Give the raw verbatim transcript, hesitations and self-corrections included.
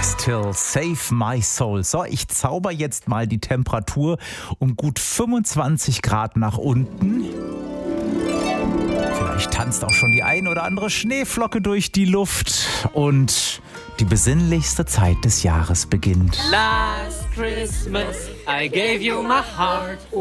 Still Save My Soul. So, ich zauber jetzt mal die Temperatur um gut fünfundzwanzig Grad nach unten. Vielleicht tanzt auch schon die ein oder andere Schneeflocke durch die Luft und die besinnlichste Zeit des Jahres beginnt. Last Christmas I gave you my heart.